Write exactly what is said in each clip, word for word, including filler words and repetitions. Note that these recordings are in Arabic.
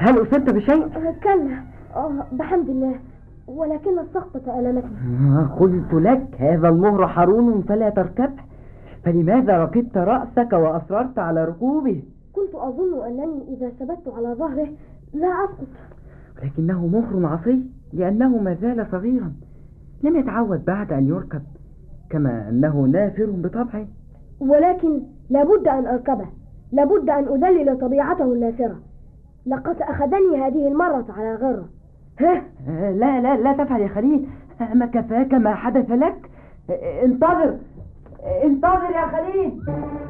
هل أصبت بشيء؟ كلا آه بحمد الله، ولكن السقطة ألمتني. قلت لك هذا المهر حرون فلا تركبه، فلماذا ركبت رأسك وأصررت على ركوبه؟ كنت أظن أنني إذا ثبت على ظهره لا أسقط، ولكنه مهر عصي لأنه ما زال صغيرا، لم يتعود بعد أن يركب، كما أنه نافر بطبعه. ولكن لابد أن أركبه، لابد أن أذلل طبيعته النافرة. لقد أخذني هذه المرة على غرة. ها؟ لا لا لا تفعل يا خليل، ما كفاك ما حدث لك. انتظر انتظر يا خليل.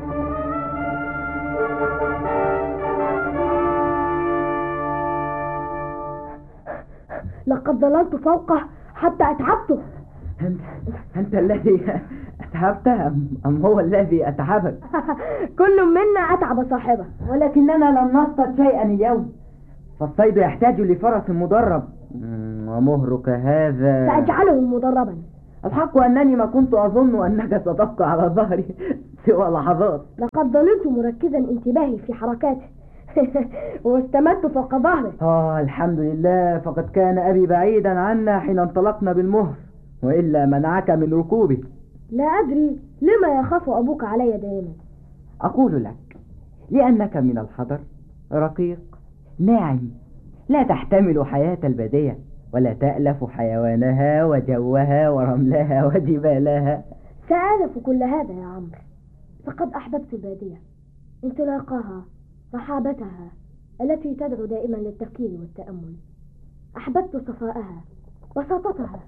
لقد ظللت فوقه حتى أتعبته. أنت, أنت الذي أتعبته أم هو الذي أتعبك؟ كل منا أتعب صاحبه، ولكننا لم نصطد شيئا اليوم، فالصيد يحتاج لفرس مدرب، ومهرك هذا سأجعله مدربا. الحق أنني ما كنت أظن أنك ستبقى على ظهري سوى لحظات. لقد ظللت مركزا انتباهي في حركاته واستمدت فوق ظهره. آه الحمد لله، فقد كان أبي بعيدا عنا حين انطلقنا بالمهر، وإلا منعك من ركوبه. لا أدري لما يخاف أبوك علي دائما. أقول لك لأنك من الحضر، رقيق ناعم، لا تحتمل حياة البادية، ولا تألف حيوانها وجوها ورملها وجبالها. سألف كل هذا يا عمرو، فقد أحببت البادية، انطلاقها، رحابتها التي تدعو دائما للتفكير والتأمل. أحببت صفاءها، بساطتها.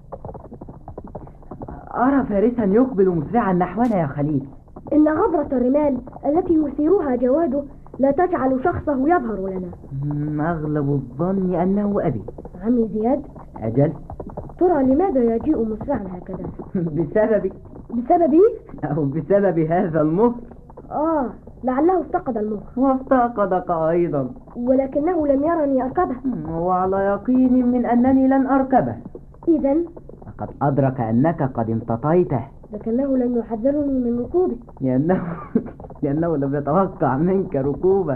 أرى فارسا يقبل مسرعا نحونا يا خليل. إن غبرة الرمال التي يثيرها جواده لا تجعل شخصه يظهر لنا. أغلب الظن أنه أبي. عمي زياد؟ أجل. ترى لماذا يجيء مسرعا هكذا؟ بسببي. بسببي؟ أو بسبب هذا المهر. آه لعله افتقد المهر. وافتقدك أيضا، ولكنه لم يرني أركبه، وعلى يقين من أنني لن أركبه. إذن لقد أدرك أنك قد امتطيته، لكنه لم يحذرني من ركوبه، لأنه لأنه لم يتوقع منك ركوبه.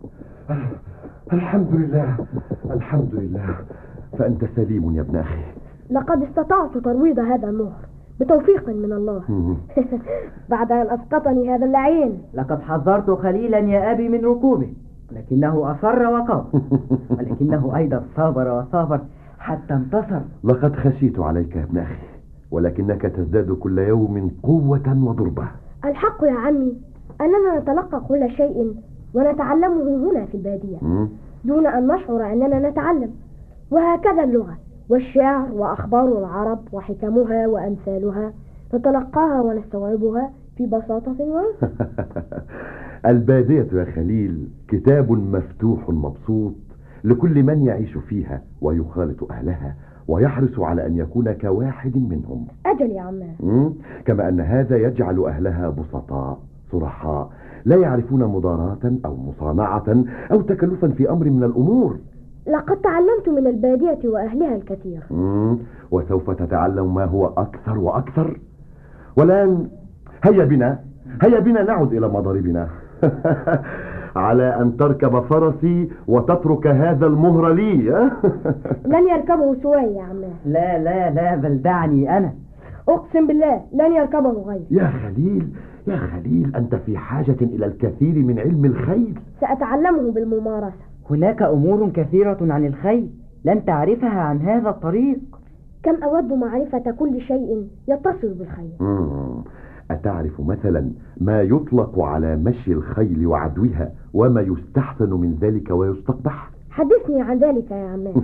الحمد لله الحمد لله، فأنت سليم يا ابن أخي. لقد استطعت ترويض هذا المهر بتوفيق من الله بعد أن أسقطني هذا اللعين. لقد حذرت خليلا يا أبي من ركوبه، لكنه أصر وقام، ولكنه أيضا صابر وصابر حتى انتصر. لقد خشيت عليك يا ابن أخي، ولكنك تزداد كل يوم قوة وضربة. الحق يا عمي أننا نتلقى كل شيء ونتعلمه هنا في البادية دون أن نشعر أننا نتعلم. وهكذا اللغة والشعر وأخبار العرب وحكمها وأمثالها نتلقاها ونستوعبها في بساطة ورفق. البادية يا خليل كتاب مفتوح مبسوط لكل من يعيش فيها ويخالط أهلها ويحرص على أن يكون كواحد منهم. أجل يا عمار. كما أن هذا يجعل أهلها بسطاء صرحاء، لا يعرفون مضاراة أو مصانعة أو تكلفا في أمر من الأمور. لقد تعلمت من البادية وأهلها الكثير، وسوف تتعلم ما هو أكثر وأكثر. والآن هيا بنا هيا بنا نعود إلى مضاربنا. على أن تركب فرسي وتترك هذا المهر لي. لن يركبه سواي يا عمار. لا لا لا، بل دعني أنا. أقسم بالله لن يركبه غيري. يا خليل يا خليل، أنت في حاجة إلى الكثير من علم الخيل. سأتعلمه بالممارسة. هناك أمور كثيرة عن الخيل لن تعرفها عن هذا الطريق. كم أود معرفة كل شيء يتصل بالخيل. مم. أتعرف مثلا ما يطلق على مشي الخيل وعدوها، وما يستحسن من ذلك ويستقبح؟ حدثني عن ذلك يا عمار.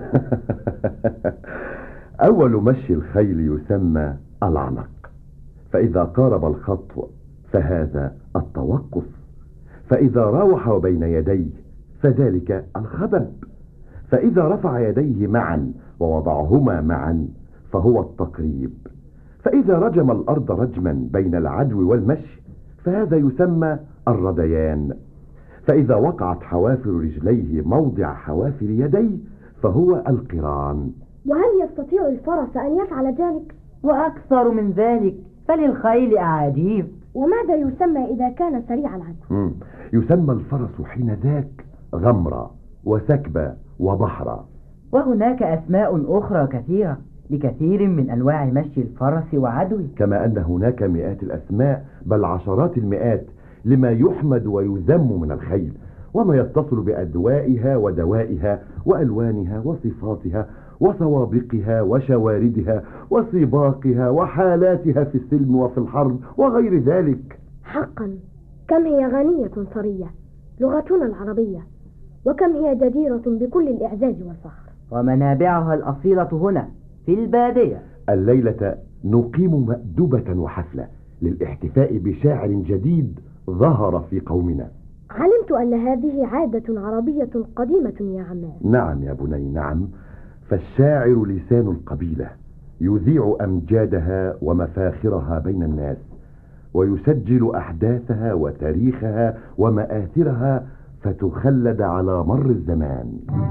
أول مشي الخيل يسمى العنق، فإذا قارب الخطو فهذا التوقف، فإذا راوح بين يديه فذلك الخبب، فإذا رفع يديه معا ووضعهما معا فهو التقريب، فإذا رجم الأرض رجما بين العدو والمشي فهذا يسمى الرديان، فإذا وقعت حوافر رجليه موضع حوافر يديه فهو القران. وهل يستطيع الفرس أن يفعل ذلك؟ وأكثر من ذلك، فللخيل أعاجيب. وماذا يسمى إذا كان سريع العدو؟ يسمى الفرس حين ذاك غمرة وسكبة وبحرة. وهناك أسماء أخرى كثيرة لكثير من أنواع مشي الفرس وعدوه، كما أن هناك مئات الأسماء بل عشرات المئات لما يحمد ويذم من الخيل، وما يتصل بأدوائها ودوائها وألوانها وصفاتها وسوابقها وشواردها وسباقها وحالاتها في السلم وفي الحرب وغير ذلك. حقا كم هي غنية ثرية لغتنا العربية، وكم هي جديرة بكل الإعزاز والفخر. ومنابعها الأصيلة هنا في البادية. الليلة نقيم مأدبة وحفلة للاحتفاء بشاعر جديد ظهر في قومنا. علمت أن هذه عادة عربية قديمة يا عمار. نعم يا بني، نعم. فالشاعر لسان القبيلة، يذيع أمجادها ومفاخرها بين الناس، ويسجل أحداثها وتاريخها ومآثرها فتخلد على مر الزمان.